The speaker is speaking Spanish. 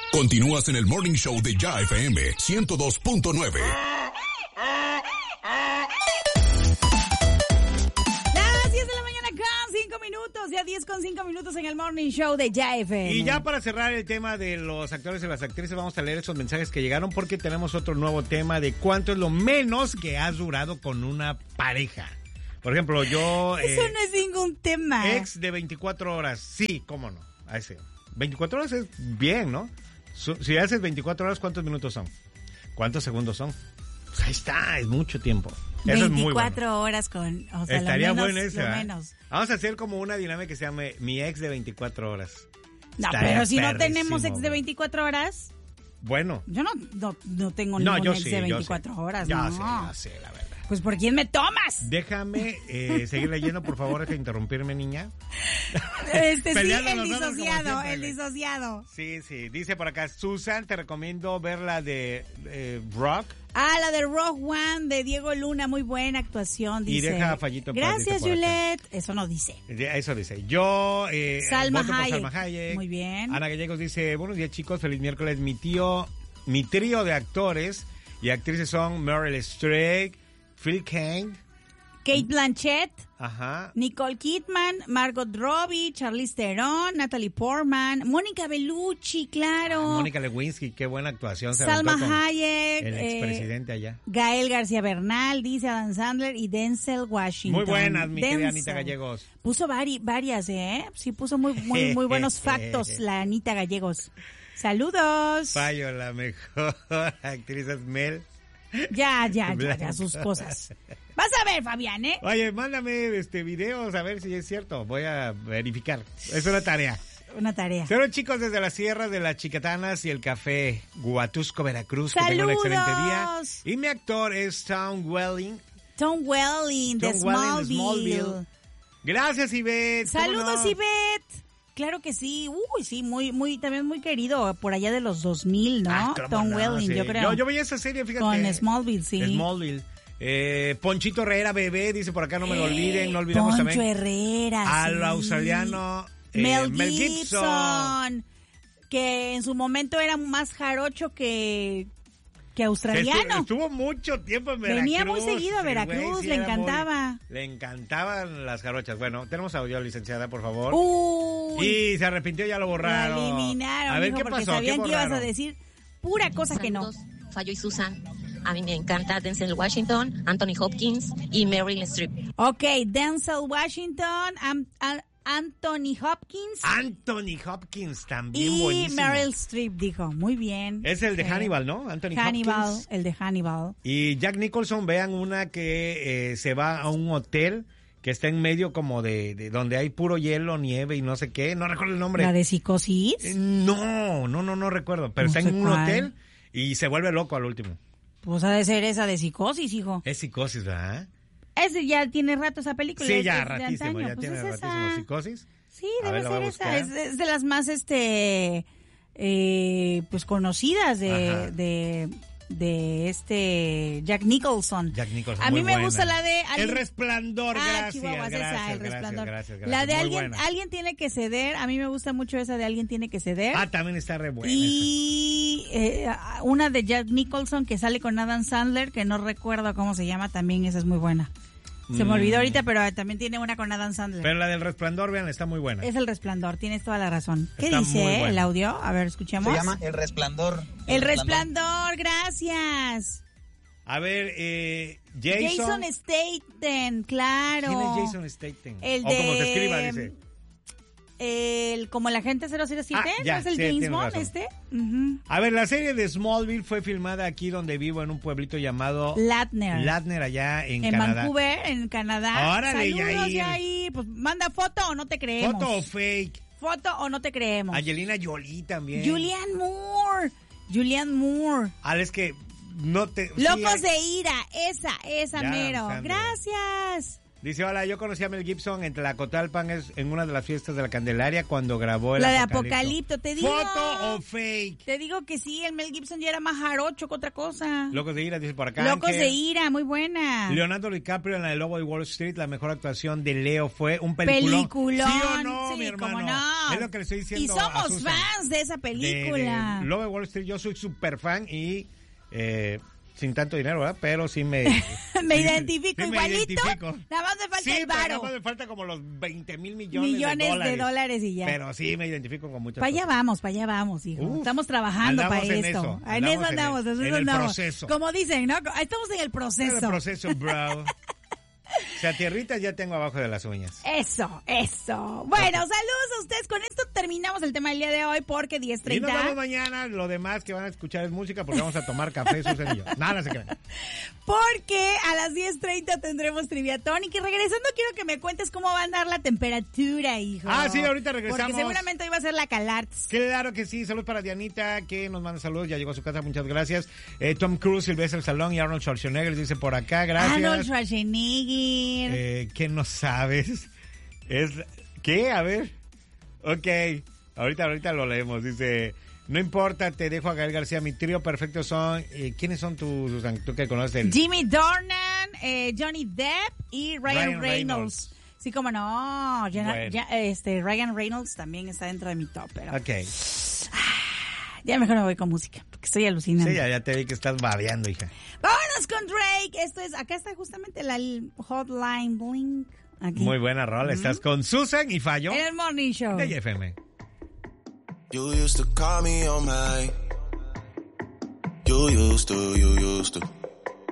Continúas en el Morning Show de Ya FM 102.9. Las 10 de la mañana con 5 minutos, ya 10 con 5 minutos en el Morning Show de Ya FM. Y ya para cerrar el tema de los actores y las actrices, vamos a leer esos mensajes que llegaron porque tenemos otro nuevo tema de cuánto es lo menos que has durado con una pareja. Por ejemplo, yo... Eso no es ningún tema. Ex de 24 horas, sí, cómo no, a ese. 24 horas es bien, ¿no? Si haces 24 horas, ¿cuántos minutos son? ¿Cuántos segundos son? Pues ahí está, es mucho tiempo. Eso 24 es muy bueno. horas con... O sea, estaría lo menos, bueno ese, lo menos. Vamos a hacer como una dinámica que se llame Mi Ex de 24 horas. No, Estaría pero si no perrísimo, tenemos ex de güey. 24 horas... Bueno. Yo no tengo ningún yo ex sí, de yo 24 sé. horas, Ya no. sé, la verdad. Pues ¿por quién me tomas? Déjame seguir leyendo, por favor, deja de interrumpirme, niña. Sí, el Peleándonos nosotros como disociado, siempre, el güey. disociado. Sí, dice por acá, Susan, te recomiendo ver la de Rock. Ah, la de Rogue One de Diego Luna, muy buena actuación, dice. Y deja a Fallito en paz, Gracias, dice por acá. Juliet. Eso no dice. Eso dice. Yo, Salma voto por Hayek. Salma Hayek. Muy bien. Ana Gallegos dice, buenos días, chicos, feliz miércoles. Mi trío de actores y actrices son Meryl Streep, Phil Kane, Kate Blanchett, ajá, Nicole Kidman, Margot Robbie, Charlize Theron, Natalie Portman, Mónica Bellucci, claro. Mónica Lewinsky, qué buena actuación. Se Salma aventó con Hayek, el expresidente allá. Gael García Bernal, dice Adam Sandler y Denzel Washington. Muy buenas, mi querida Denzel. Anita Gallegos. Puso varias, Sí, puso muy buenos factos la Anita Gallegos. Saludos. Fallo, la mejor actriz es Mel. Ya, sus cosas. Vas a ver, Fabián, ¿eh? Oye, mándame videos a ver si es cierto. Voy a verificar. Es una tarea. Una tarea. Saludos, chicos, desde las sierras de las Chicatanas y el café Huatusco, Veracruz. Que ¡Saludos! tengan un excelente día. Y mi actor es Tom Welling de Smallville. Gracias, Ivette. ¿Cómo Saludos, no? Ivette. Claro que sí. Uy, sí, también muy querido por allá de los 2000, ¿no? Ah, cómo Tom no, Welling, sí. yo creo. Yo veía esa serie, fíjate. Con Smallville, sí. Smallville. Ponchito Herrera, bebé, dice por acá, no me lo olviden. No olvidemos Poncho también Herrera, al sí. australiano Mel Gibson, que en su momento era más jarocho que australiano. Estuvo mucho tiempo en Veracruz. Venía muy seguido a Veracruz, güey, sí, le era encantaba. le encantaban las jarochas. Bueno, tenemos audio, licenciada, por favor. Uy, Y se arrepintió, ya lo borraron. lo eliminaron, A ver, mijo, ¿qué porque pasó? sabían ¿Qué que ibas a borraron? decir pura cosa que no. Fallo y Susan. A mí me encanta Denzel Washington, Anthony Hopkins y Meryl Streep. Ok, Denzel Washington, Anthony Hopkins Anthony Hopkins, también y buenísimo. Meryl Streep, dijo. Muy bien. Es el de Hannibal, ¿no? Anthony Hannibal, Hopkins. el de Hannibal. Y Jack Nicholson, vean una que se va a un hotel que está en medio como de donde hay puro hielo, nieve y no sé qué. No recuerdo el nombre. ¿La de Psicosis? No recuerdo. Pero No está sé en un cuál. hotel y se vuelve loco al último. Pues ha de ser esa de Psicosis, hijo. Es Psicosis, ¿verdad? Ese ya tiene rato esa película. Sí, es ya de ratísimo, antaño. ya Pues tiene es ratísimo. esa. ¿Psicosis? Sí, A ver, debe la voy a ser esa. buscar. Es de las más, pues conocidas Ajá. de Jack Nicholson. Jack Nicholson, A mí muy me buena. gusta la de El Resplandor, gracias. Chihuahua, esa, El Resplandor. Gracias. La de Muy buena. alguien tiene que ceder. A mí me gusta mucho esa de Alguien tiene que ceder. Ah, también está re buena. Y una de Jack Nicholson que sale con Adam Sandler, que no recuerdo cómo se llama, también esa es muy buena. Se me olvidó ahorita, pero también tiene una con Adam Sandler. Pero la del Resplandor, vean, está muy buena. Es El Resplandor, tienes toda la razón. ¿Qué Está muy dice buena. el audio? A ver, escuchemos. Se llama El Resplandor. El Resplandor, gracias. A ver, Jason Statham, claro. ¿Quién es Jason Statham? El O como se de- escriba, dice. Como el agente 007, Ah, ya, ¿no es el sí, James tienes Bond razón. este? Ujú. A ver, la serie de Smallville fue filmada aquí donde vivo, en un pueblito llamado Latner. allá en En Canadá. Vancouver, en Canadá. Órale, Saludos, Yair. Yair. Pues manda foto o no te creemos. ¿Foto o fake? Foto o no te creemos. Angelina Jolie también. Julianne Moore. Es que no te... Locos sí, de ira, esa Ya, mero. Sandra. Gracias. Dice, hola, yo conocí a Mel Gibson en Tlacotalpan en una de las fiestas de la Candelaria cuando grabó el La de Apocalipto. Apocalipto, te digo. ¿Foto o fake? Te digo que sí, el Mel Gibson ya era más jarocho que otra cosa. Locos de Ira, dice por acá. Locos Ángel. de Ira, muy buena. Leonardo DiCaprio en la de Lobo de Wall Street, la mejor actuación de Leo fue un peliculón. Peliculón. ¿Sí o no, sí, mi hermano? cómo no. Es lo que le estoy diciendo Y a somos Susan. fans de esa película. De Lobo de Wall Street, yo soy súper fan y sin tanto dinero, ¿verdad? Pero sí me... Me identifico sí me igualito. identifico. Nada más me falta Sí, el pero varo. nada más me falta como los 20,000 millones de dólares y ya. Pero sí me identifico con muchas Para allá cosas. vamos, hijo. Uf, Estamos trabajando para andamos en esto. eso, En eso andamos andamos, en el proceso. Como dicen, ¿no? Estamos en el proceso. En el proceso, bro. O sea, tierritas ya tengo abajo de las uñas. Eso. Bueno, saludos a ustedes. Con esto terminamos el tema del día de hoy porque 10:30. Y nos vemos mañana. Lo demás que van a escuchar es música porque vamos a tomar café, Susan y yo. Nada, no se crean. Porque a las 10:30 tendremos Trivia Tonic. Y regresando, quiero que me cuentes cómo va a andar la temperatura, hijo. Ah, sí, ahorita regresamos. Porque seguramente hoy va a ser la Calarts. Claro que sí. Saludos para Dianita, que nos manda saludos. Ya llegó a su casa, muchas gracias. Tom Cruise, Sylvester Stallone y Arnold Schwarzenegger dice por acá, gracias. Arnold Schwarzenegger. ¿Qué no sabes? ¿Qué? A ver. Ok. Ahorita lo leemos. Dice, no importa, te dejo a Gael García. Mi trío perfecto son... ¿Quiénes son tú, Susan? Tú que conoces Jimmy Dornan, Johnny Depp y Ryan Reynolds. Sí, como no. Ryan Reynolds también está dentro de mi top. Pero... Ok. Ya mejor me voy con música, porque estoy alucinando. Sí, ya te vi que estás babeando, hija. Vámonos con Drake. Acá está justamente la Hotline Blink. Aquí. Muy buena rola. Estás con Susan y Fallo. En el Morning Show. De FM. You used to call me on my... You used to.